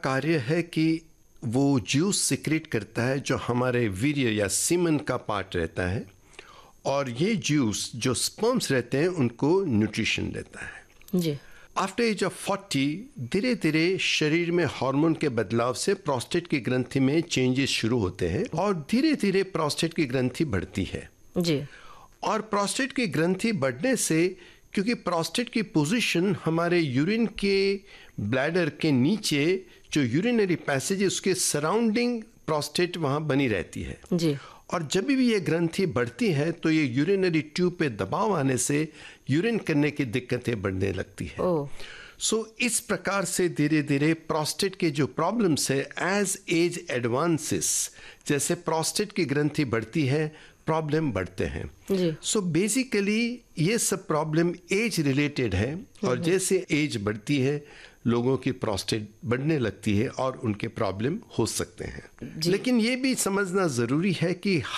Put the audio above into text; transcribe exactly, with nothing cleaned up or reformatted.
कार्य है कि वो जूस सिक्रेट करता है जो हमारे वीर्य या सीमन का पार्ट रहता है, और ये जूस जो स्पर्म्स रहते हैं उनको न्यूट्रिशन देता है जी। आफ्टर एज ऑफ फोर्टी धीरे धीरे शरीर में हार्मोन के बदलाव से प्रोस्टेट की ग्रंथि में चेंजेस शुरू होते हैं और धीरे धीरे प्रोस्टेट की ग्रंथि बढ़ती है जी। और प्रोस्टेट की ग्रंथि बढ़ने से, क्योंकि प्रोस्टेट की पोजीशन हमारे यूरिन के ब्लैडर के नीचे जो यूरिनरी पैसेज है उसके सराउंडिंग प्रोस्टेट वहाँ बनी रहती है जी। और जब भी ये ग्रंथि बढ़ती है तो ये यूरिनरी ट्यूब पे दबाव आने से यूरिन करने की दिक्कतें बढ़ने लगती है। ओह। सो इस प्रकार से धीरे धीरे प्रोस्टेट के जो प्रॉब्लम्स है एज एज एडवांसेस, जैसे प्रोस्टेट की ग्रंथि बढ़ती है प्रॉब्लम बढ़ते हैं। जी। सो बेसिकली ये सब प्रॉब्लम एज रिलेटेड है और जैसे एज बढ़ती है लोगों की प्रोस्टेट बढ़ने लगती है और उनके प्रॉब्लम हो सकते हैं। लेकिन ये भी समझना ज़रूरी है कि